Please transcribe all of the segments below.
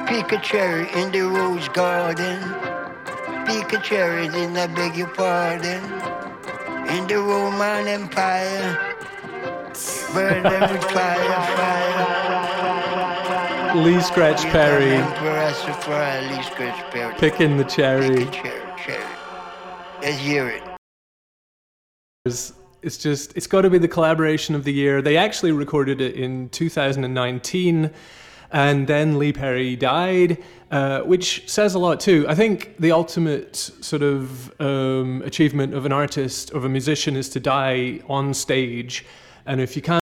Pick a cherry in the rose garden. Pick a cherry, then I beg your pardon. In the Roman Empire, burn them with fire. Lee Scratch Perry. Lee Scratch Perry. Picking the cherry. Pick a cherry. Let's hear it. It's got to be the collaboration of the year. They actually recorded it in 2019, and then Lee Perry died, which says a lot too. I think the ultimate sort of achievement of an artist, of a musician, is to die on stage. And if you can't,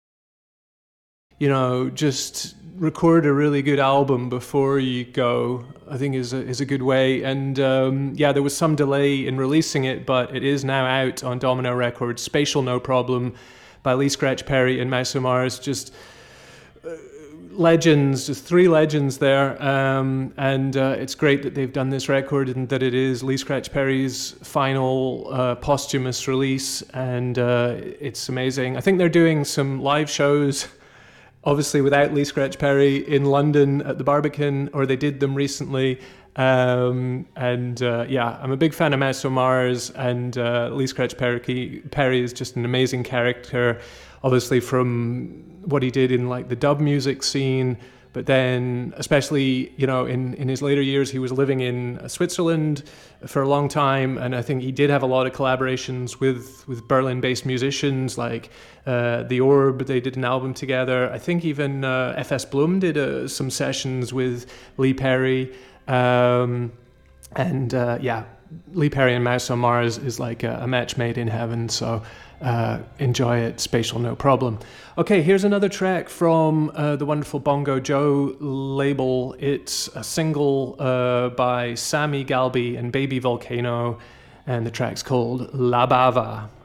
just record a really good album before you go, I think is a good way. And there was some delay in releasing it, but it is now out on Domino Records. Spatial No Problem by Lee Scratch Perry and Mouse of Mars. Just legends, just three legends there. And it's great that they've done this record and that it is Lee Scratch Perry's final posthumous release. And it's amazing. I think they're doing some live shows, obviously without Lee Scratch Perry, in London at the Barbican, or they did them recently. I'm a big fan of Mouse of Mars, and Lee Scratch Perry is just an amazing character, obviously from what he did in like the dub music scene, but then especially, in his later years, he was living in Switzerland for a long time, and I think he did have a lot of collaborations with Berlin-based musicians like The Orb. They did an album together. I think even F.S. Blum did some sessions with Lee Perry. Lee Perry and Mouse on Mars is like a match made in heaven, so enjoy it. Spatial No Problem. Okay, here's another track from the wonderful Bongo Joe label. It's a single by Sammy Galbi and Baby Volcano, and the track's called La Bava.